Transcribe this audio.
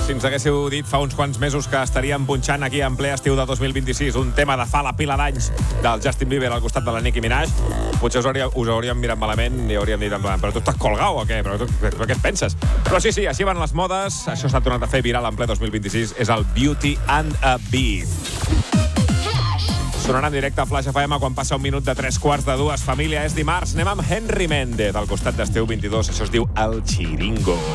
Si ens haguéssiu dit fa uns quants mesos que estaríem punxant aquí en ple estiu de 2026 un tema de fa la pila d'anys del Justin Bieber al costat de la Nicki Minaj, potser us hauríem mirat malament i hauríem dit, però tu estàs colgau o què? Però què et penses? Però sí, així van les modes. Això s'ha tornat a fer viral en ple 2026. És el Beauty and a Beat. Sonant en directe a Flash FM quan passa 1 minut de 3:15. Família, és dimarts. Anem amb Henry Méndez al costat d'Esteu 22. Això es diu El Chiringo.